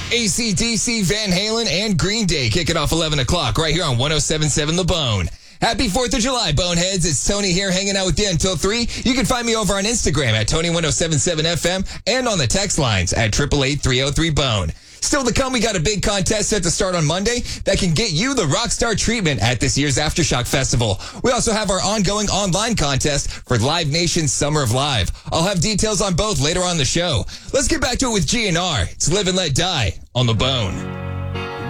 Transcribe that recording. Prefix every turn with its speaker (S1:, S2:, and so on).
S1: AC/DC, Van Halen, and Green Day kicking off 11 o'clock right here on 107.7 The Bone. Happy 4th of July, Boneheads. It's Tony here hanging out with you until 3. You can find me over on Instagram at Tony1077FM and on the text lines at 888-303-BONE. Still to come, we got a big contest set to start on Monday that can get you the Rockstar treatment at this year's Aftershock Festival. We also have our ongoing online contest for Live Nation's Summer of Live. I'll have details on both later on the show. Let's get back to it with GNR. It's Live and Let Die on The Bone.